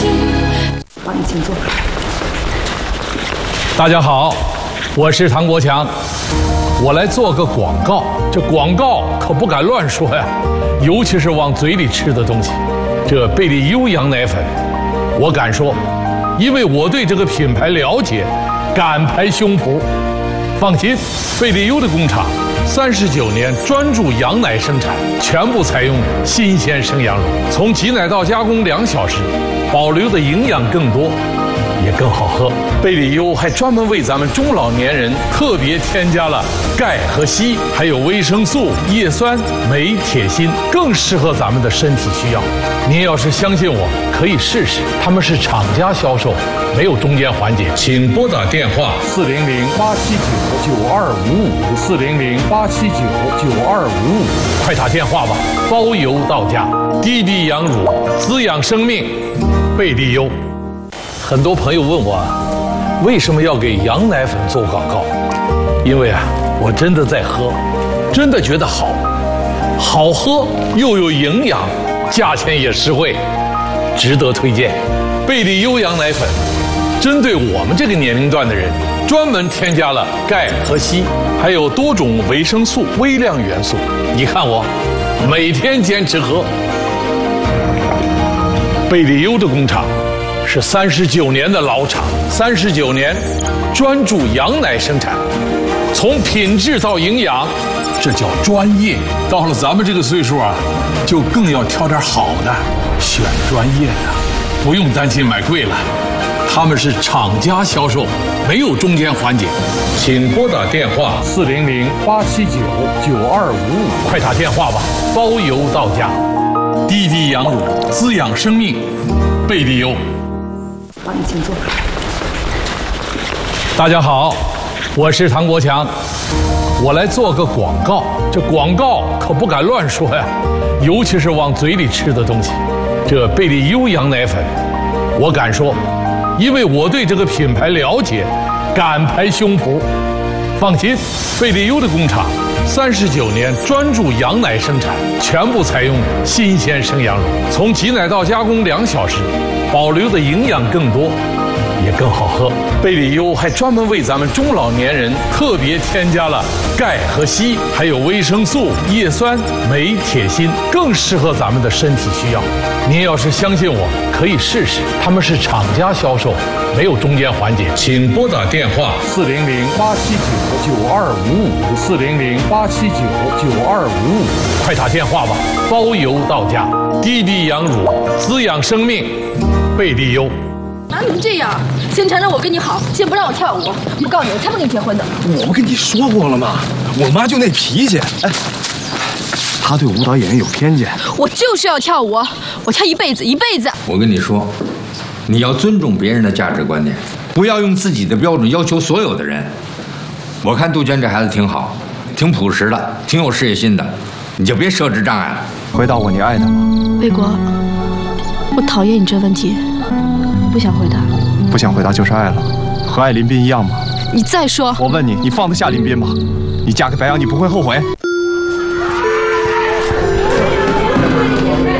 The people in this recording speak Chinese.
帮你请坐。 大家好，我是唐国强，我来做个广告。这广告可不敢乱说呀，尤其是往嘴里吃的东西。这贝利优羊奶粉，我敢说，因为我对这个品牌了解，敢拍胸脯。放心，贝利优的工厂39年专注羊奶生产，全部采用新鲜生羊乳，从挤奶到加工2小时，保留的营养更多，也更好喝。贝利优还专门为咱们中老年人特别添加了钙和硒，还有维生素、叶酸、镁、铁、锌，更适合咱们的身体需要。您要是相信我，可以试试。他们是厂家销售，没有中间环节。请拨打电话400-879-9255，400-879-9255，快打电话吧，包邮到家。低低羊乳，滋养生命，贝利优。很多朋友问我，为什么要给羊奶粉做广告？因为我真的在喝，真的觉得好喝又有营养，价钱也实惠，值得推荐。贝利优羊奶粉针对我们这个年龄段的人，专门添加了钙和硒，还有多种维生素、微量元素。你看我每天坚持喝。贝利优的工厂是39年的老厂，39年专注羊奶生产，从品质到营养，这叫专业。到了咱们这个岁数就更要挑点好的，选专业的，不用担心买贵了。他们是厂家销售，没有中间环节。请拨打电话400-879-9255，快打电话吧，包邮到家。低低羊乳，滋养生命，贝利优。 帮你请坐。 大家好，我是唐国强，我来做个广告。这广告可不敢乱说呀，尤其是往嘴里吃的东西。这贝利优羊奶粉，我敢说，因为我对这个品牌了解，敢拍胸脯。放心，贝利优的工厂39年专注羊奶生产，全部采用新鲜生羊乳，从挤奶到加工2小时，保留的营养更多，也更好喝。贝利优还专门为咱们中老年人特别添加了钙和硒，还有维生素、叶酸、镁、铁、锌，更适合咱们的身体需要。您要是相信我，可以试试。他们是厂家销售，没有中间环节。请拨打电话400-879-9255，400-879-9255，快打电话吧，包邮到家。低低羊乳，滋养生命，贝利优。 哪能这样？先承认我跟你好，先不让我跳舞。我告诉你，我才不跟你结婚的。 我不跟你说过了吗？我妈就那脾气，她对舞蹈演员有偏见。 我就是要跳舞，我跳一辈子，一辈子。 我跟你说，你要尊重别人的价值观念，不要用自己的标准要求所有的人。我看杜鹃这孩子挺好，挺朴实的，挺有事业心的，你就别设置障碍了。 回答我，你爱她吗？ 魏国，我讨厌你这问题，不想回答。 不想回答就是爱了，和爱林斌一样吗？ 你再说， 我问你，你放得下林斌吗？你嫁给白杨，你不会后悔？